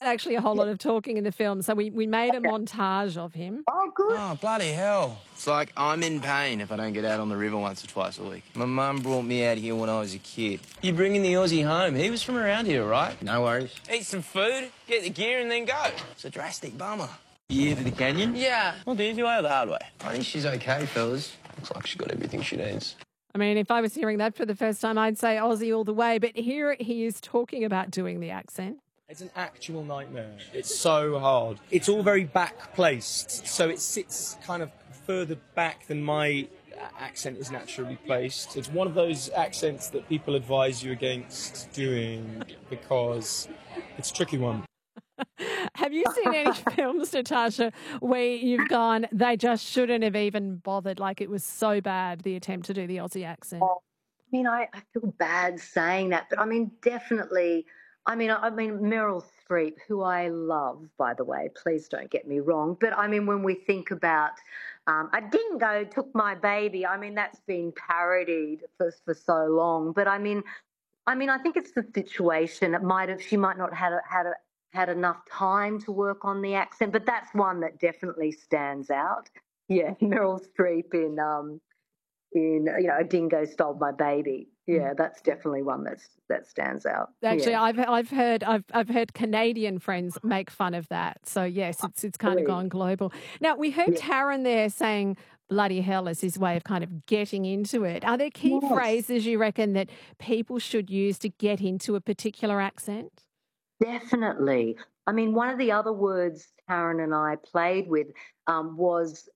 actually a whole lot of talking in the film, so we made a montage of him. Oh, good. Oh, bloody hell. It's like I'm in pain if I don't get out on the river once or twice a week. My mum brought me out here when I was a kid. You're bringing the Aussie home. He was from around here, right? No worries. Eat some food, get the gear and then go. It's a drastic bummer. You here for the canyon? Yeah. Well, the easy way or the hard way? I think she's okay, fellas. Looks like she's got everything she needs. I mean, if I was hearing that for the first time, I'd say Aussie all the way. But here he is talking about doing the accent. It's an actual nightmare. It's so hard. It's all very back-placed, so it sits kind of further back than my accent is naturally placed. It's one of those accents that people advise you against doing because it's a tricky one. Have you seen any films, Natasha, where you've gone, they just shouldn't have even bothered, like it was so bad, the attempt to do the Aussie accent? I mean, I feel bad saying that, but I mean, definitely. I mean, Meryl Streep, who I love, by the way, please don't get me wrong. But I mean, when we think about a dingo took my baby, I mean, that's been parodied for so long. But I mean, I think it's the situation. She might not have had enough time to work on the accent, but that's one that definitely stands out. Yeah, Meryl Streep in A Dingo Stole My Baby. Yeah, that's definitely one that stands out. Actually, yeah. I've heard Canadian friends make fun of that. So yes, it's kind of gone global. Now we heard Taron there saying bloody hell as his way of kind of getting into it. Are there key phrases you reckon that people should use to get into a particular accent? Definitely. I mean, one of the other words Taron and I played with was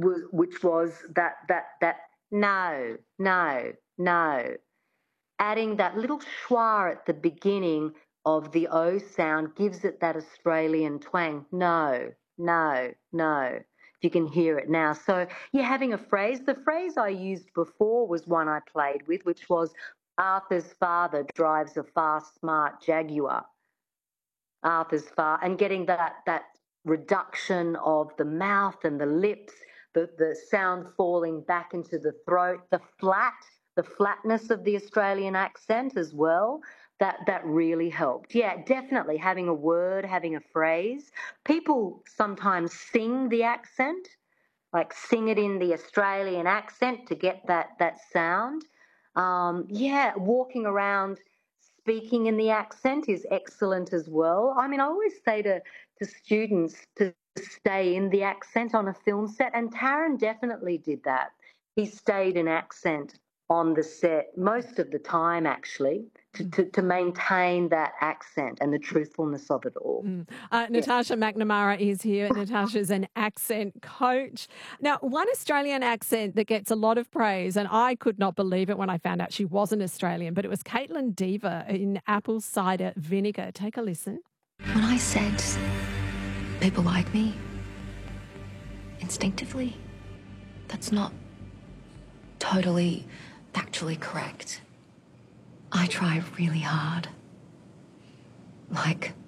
that no. Adding that little schwa at the beginning of the O sound gives it that Australian twang. No. If you can hear it now. So you're having a phrase. The phrase I used before was one I played with, which was Arthur's father drives a fast, smart Jaguar. Arthur's father, and getting that reduction of the mouth and the lips, the sound falling back into the throat, the flatness of the Australian accent as well, that really helped. Yeah, definitely having a word, having a phrase. People sometimes sing the accent, like sing it in the Australian accent to get that sound. Walking around speaking in the accent is excellent as well. I mean, I always say to students to stay in the accent on a film set, and Taron definitely did that. He stayed in accent on the set most of the time, actually, to maintain that accent and the truthfulness of it all. Natasha McNamara is here. Natasha's an accent coach. Now, one Australian accent that gets a lot of praise, and I could not believe it when I found out she wasn't Australian, but it was Caitlin Dever in Apple Cider Vinegar. Take a listen. When I said people like me, instinctively, that's not totally factually correct. I try really hard. Like,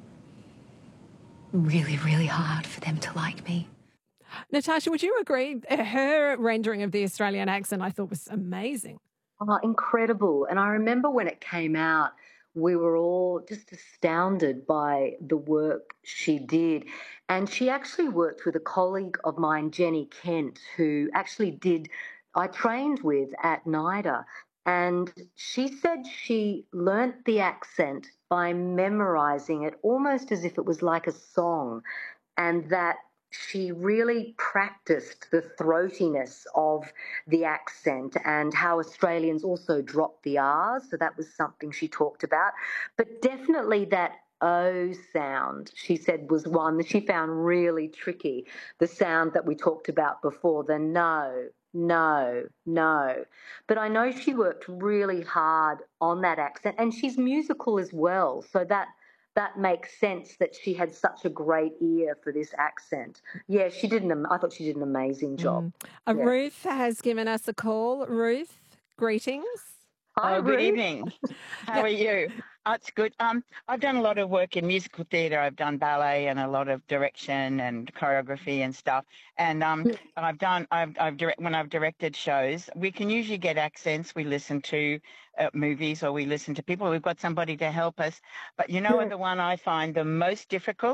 really, really hard for them to like me. Natasha, would you agree? Her rendering of the Australian accent I thought was amazing. Oh, incredible. And I remember when it came out, we were all just astounded by the work she did. And she actually worked with a colleague of mine, Jenny Kent, who actually I trained with at NIDA. And she said she learnt the accent by memorising it almost as if it was like a song, and that she really practiced the throatiness of the accent and how Australians also drop the R's. So that was something she talked about. But definitely that O sound, she said, was one that she found really tricky. The sound that we talked about before, the no. But I know she worked really hard on that accent, and she's musical as well. So that makes sense that she had such a great ear for this accent. Yeah, I thought she did an amazing job. Ruth has given us a call. Ruth, greetings. Hi, Good Ruth. evening. How are you? It's good. I've done a lot of work in musical theatre. I've done ballet and a lot of direction and choreography and stuff. And when I've directed shows, we can usually get accents. We listen to movies or we listen to people. We've got somebody to help us. But you know what the one I find the most difficult?